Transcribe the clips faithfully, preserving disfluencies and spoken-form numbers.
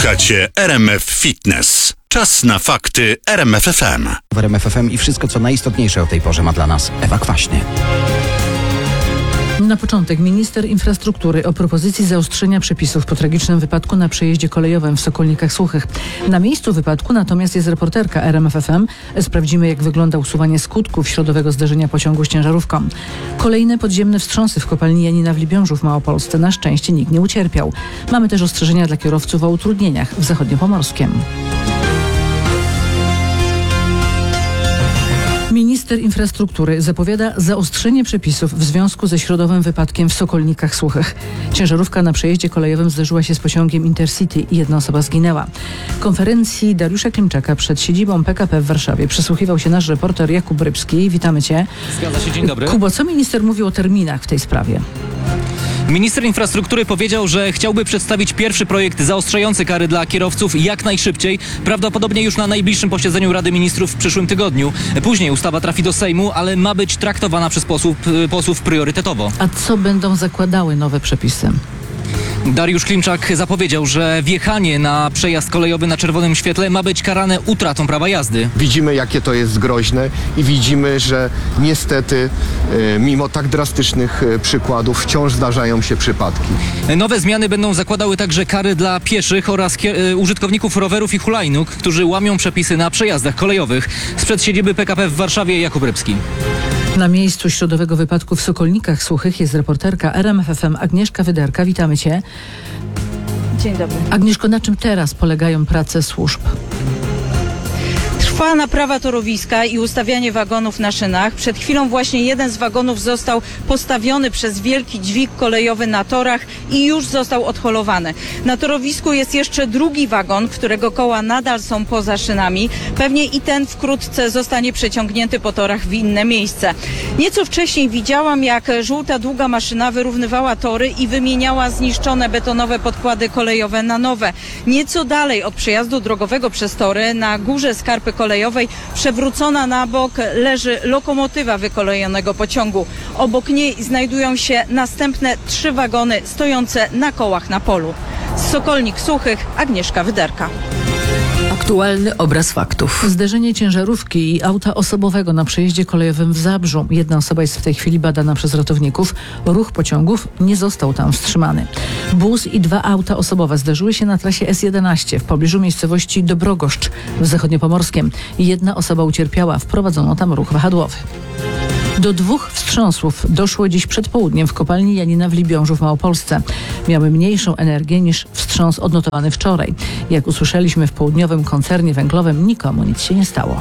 Słuchacie R M F Fitness. Czas na fakty R M F F M. W R M F F M i wszystko, co najistotniejsze o tej porze ma dla nas Ewa Kwaśnie. Na początek minister infrastruktury o propozycji zaostrzenia przepisów po tragicznym wypadku na przejeździe kolejowym w Sokolnikach Suchych. Na miejscu wypadku natomiast jest reporterka R M F F M. Sprawdzimy, jak wygląda usuwanie skutków środowego zderzenia pociągu z ciężarówką. Kolejne podziemne wstrząsy w kopalni Janina w Libiążu w Małopolsce. Na szczęście nikt nie ucierpiał. Mamy też ostrzeżenia dla kierowców o utrudnieniach w Zachodniopomorskiem. Minister infrastruktury zapowiada zaostrzenie przepisów w związku ze środowym wypadkiem w Sokolnikach Suchych. Ciężarówka na przejeździe kolejowym zderzyła się z pociągiem Intercity i jedna osoba zginęła. Konferencji Dariusza Klimczaka przed siedzibą P K P w Warszawie przysłuchiwał się nasz reporter Jakub Rybski. Witamy Cię. Zgadza się, dzień dobry. Kubo, co minister mówił o terminach w tej sprawie? Minister infrastruktury powiedział, że chciałby przedstawić pierwszy projekt zaostrzający kary dla kierowców jak najszybciej, prawdopodobnie już na najbliższym posiedzeniu Rady Ministrów w przyszłym tygodniu. Później ustawa trafi do Sejmu, ale ma być traktowana przez posłów, posłów priorytetowo. A co będą zakładały nowe przepisy? Dariusz Klimczak zapowiedział, że wjechanie na przejazd kolejowy na czerwonym świetle ma być karane utratą prawa jazdy. Widzimy, jakie to jest groźne i widzimy, że niestety e, mimo tak drastycznych e, przykładów wciąż zdarzają się przypadki. Nowe zmiany będą zakładały także kary dla pieszych oraz kier- użytkowników rowerów i hulajnóg, którzy łamią przepisy na przejazdach kolejowych. Sprzed siedziby P K P w Warszawie Jakub Rybski. Na miejscu środowego wypadku w Sokolnikach Suchych jest reporterka R M F F M Agnieszka Wyderka. Witamy Cię. Dzień dobry. Agnieszko, na czym teraz polegają prace służb? Trwa naprawa torowiska i ustawianie wagonów na szynach. Przed chwilą właśnie jeden z wagonów został postawiony przez wielki dźwig kolejowy na torach i już został odholowany. Na torowisku jest jeszcze drugi wagon, którego koła nadal są poza szynami. Pewnie i ten wkrótce zostanie przeciągnięty po torach w inne miejsce. Nieco wcześniej widziałam, jak żółta długa maszyna wyrównywała tory i wymieniała zniszczone betonowe podkłady kolejowe na nowe. Nieco dalej od przejazdu drogowego przez tory na górze skarpy kolejowej przewrócona na bok leży lokomotywa wykolejonego pociągu. Obok niej znajdują się następne trzy wagony stojące na kołach na polu. Z Sokolnik Suchych Agnieszka Wyderka. Aktualny obraz faktów. Zderzenie ciężarówki i auta osobowego na przejeździe kolejowym w Zabrzu. Jedna osoba jest w tej chwili badana przez ratowników. Ruch pociągów nie został tam wstrzymany. Bus i dwa auta osobowe zderzyły się na trasie S jedenaście w pobliżu miejscowości Dobrogoszcz w Zachodniopomorskiem. Jedna osoba ucierpiała, wprowadzono tam ruch wahadłowy. Do dwóch wstrząsów doszło dziś przed południem w kopalni Janina w Libiążu w Małopolsce. Miały mniejszą energię niż wstrząs odnotowany wczoraj. Jak usłyszeliśmy w południowym koncernie węglowym, nikomu nic się nie stało.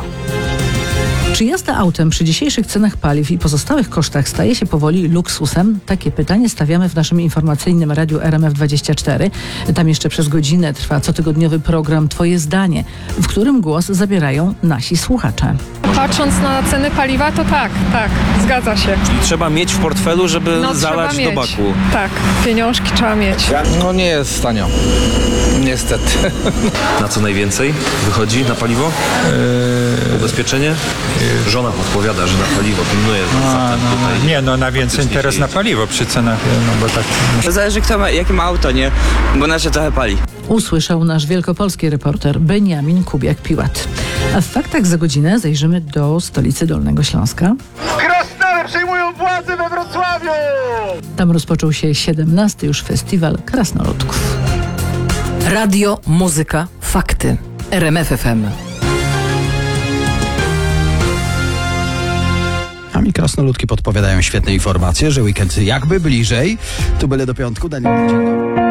Czy jazda autem przy dzisiejszych cenach paliw i pozostałych kosztach staje się powoli luksusem? Takie pytanie stawiamy w naszym informacyjnym radiu R M F dwadzieścia cztery. Tam jeszcze przez godzinę trwa cotygodniowy program Twoje zdanie, w którym głos zabierają nasi słuchacze. Patrząc na ceny paliwa, to tak, tak, zgadza się. Czyli trzeba mieć w portfelu, żeby No, zalać trzeba do mieć. baku. Tak, pieniążki trzeba mieć. No nie jest tanio. Niestety. Na co najwięcej wychodzi na paliwo? Yy... Ubezpieczenie? Żona podpowiada, że na paliwo pilnuje. A, no, no, nie, no na więcej teraz na paliwo przy cenach, no bo tak... To zależy kto ma, jakie ma auto, nie? Bo nasze trochę pali. Usłyszał nasz wielkopolski reporter Beniamin Kubiak-Piłat. A w faktach za godzinę zajrzymy do stolicy Dolnego Śląska. Krasnale przejmują władzę we Wrocławiu! Tam rozpoczął się siedemnasty już festiwal krasnoludków. Radio, muzyka, fakty. R M F F M. A mi krasnoludki podpowiadają świetne informacje, że weekend jakby bliżej. Tu byle do piątku. Daniel, dzień dobry.